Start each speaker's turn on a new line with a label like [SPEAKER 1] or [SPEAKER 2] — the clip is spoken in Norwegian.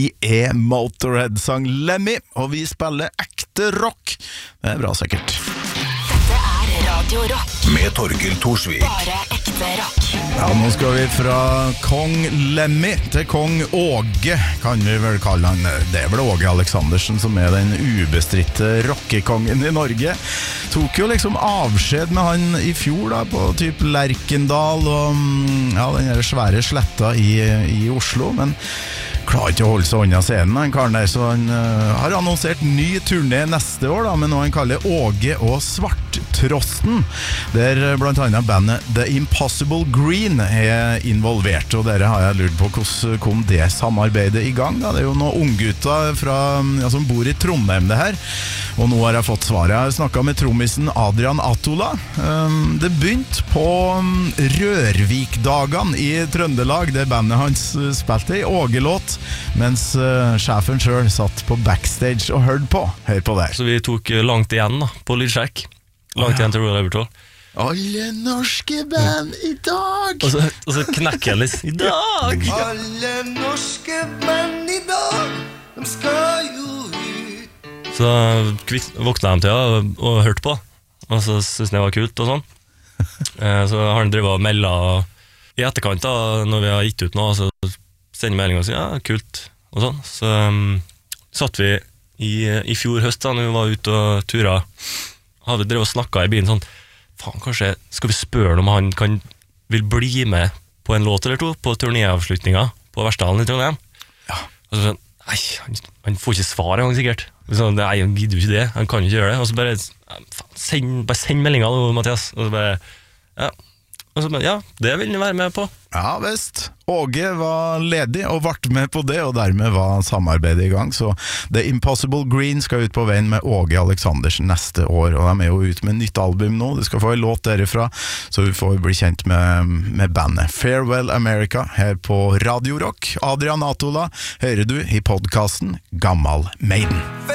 [SPEAKER 1] Vi Motorhead sang Lemmy, og vi spiller ekte rock. Det bra sikkert.
[SPEAKER 2] Dette Radio Rock.
[SPEAKER 3] Med Torgill Thorsvik.
[SPEAKER 2] Bare ekte rock.
[SPEAKER 1] Ja, nå skal vi fra kong Lemmy til kong Åge, kan vi vel kalle han. Det vel Åge Aleksandersen som den ubestritte rockekongen i Norge. Tok jo liksom avskjed med han i fjor da, på typ Lerkendal og ja, den der svære sletta i Oslo, men klarer ikke å holde seg unna scenen, han karen der, så han har annonsert ny turné neste år da, med noe han kaller Åge og Svarttrosten, der blant annet bandet The Impossible Green involvert, og dere har jeg lurt på hvordan kom det samarbeidet i gang da. Det jo noen unggutter ja, som bor i Trondheim det her, og nå har jeg fått svaret. Jeg har snakket med trommisen Adrian Atola. Det begynte på Rørvikdagene i Trøndelag, det bandet hans spilte i Ågelåt, mens sjefen selv satt på backstage og hørte på. Hør på der.
[SPEAKER 4] Så vi tok langt igjen da, på lydsjekk. Langt igjen til Royal Albert Hall.
[SPEAKER 1] Alle norske band i dag!
[SPEAKER 4] Og så knekker jeg litt. I dag!
[SPEAKER 5] Alle norske band i dag, de skal jo ut.
[SPEAKER 4] Så våkna jeg til og hørte på, og så synes jeg det var kult og sånn. Så har han drevet og meldet i etterkant da, når vi har gitt ut noe, så sender melding og sier, ja, kult og sånn. Så satt vi i fjor høst da, når vi var ute og turet, hadde vi drevet og snakket i bilen sånn, faen, kanskje skal vi spørre om han vil bli med på en låt eller to på turnéavslutningen på Versdalen i Trondheim. Ja. Og så sånn, nei, han får ikke svar en gang sikkert. Så, nei, han gidder jo ikke det, han kan ikke gjøre det. Og så bare, send meldingen da, Mathias. Og så bare, ja. Og så bare, ja, det vil han være med på.
[SPEAKER 1] Ja, visst. Åge var ledig og vart med på det, og dermed var samarbeidet i gang. Så The Impossible Green skal ut på veien med Åge Aleksandersen neste år, og de jo ut med nytt album nå. Du skal få en låt derifra, så vi får bli kjent med bandet Farewell America her på Radio Rock. Adrian Atola hører du i podcasten Gammal Maiden.